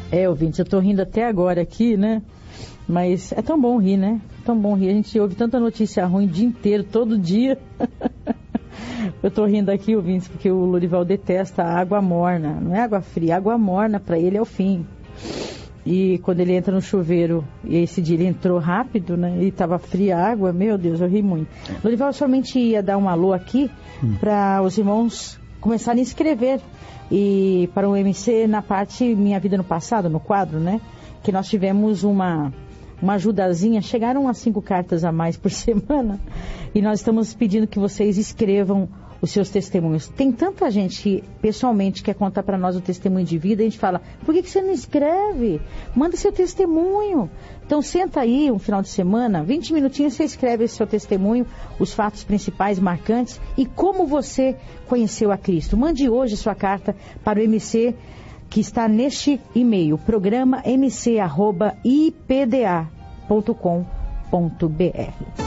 Ouvinte, eu tô rindo até agora aqui, né? Mas é tão bom rir, né? Tão bom rir. A gente ouve tanta notícia ruim o dia inteiro, todo dia. Eu tô rindo aqui, ouvintes, porque o Lorival detesta a água morna. Não é água fria, água morna pra ele é o fim. E quando ele entra no chuveiro, e esse dia ele entrou rápido, né? E tava fria a água, meu Deus, eu ri muito. Lorival, somente ia dar um alô aqui para os irmãos começarem a escrever. E para o MC na parte Minha Vida no Passado, no quadro, né? Que nós tivemos uma ajudazinha, chegaram a 5 cartas a mais por semana. E nós estamos pedindo que vocês escrevam os seus testemunhos. Tem tanta gente que pessoalmente quer contar para nós o testemunho de vida, a gente fala, por que você não escreve? Manda seu testemunho. Então senta aí um final de semana, 20 minutinhos, você escreve esse seu testemunho, os fatos principais, marcantes e como você conheceu a Cristo. Mande hoje sua carta para o MC que está neste e-mail, programa mc@ipda.com.br.